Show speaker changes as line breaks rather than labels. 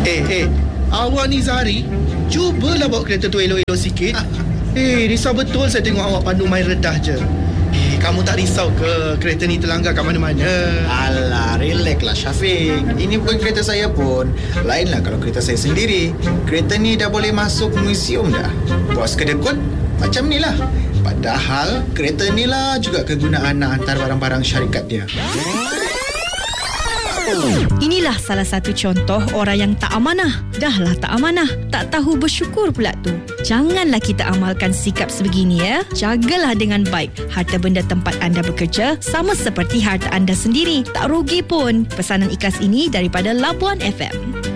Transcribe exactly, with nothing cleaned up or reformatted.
Eh, eh, awak ni Zahari, cubalah bawa kereta tu elok-elok sikit. Eh, risau betul saya tengok awak pandu main redah je. Eh, kamu tak risau ke kereta ni terlanggar kat mana-mana?
Alah, relax lah Syafiq. Ini bukan kereta saya pun. Lainlah kalau kereta saya sendiri. Kereta ni dah boleh masuk museum dah. Bos kedekut macam ni lah. Padahal kereta ni lah juga kegunaan nak hantar barang-barang syarikat dia.
Inilah salah satu contoh orang yang tak amanah. Dahlah tak amanah, tak tahu bersyukur pula tu. Janganlah kita amalkan sikap sebegini ya. Jagalah dengan baik harta benda tempat anda bekerja, sama seperti harta anda sendiri. Tak rugi pun. Pesanan ikhlas ini daripada Labuan F M.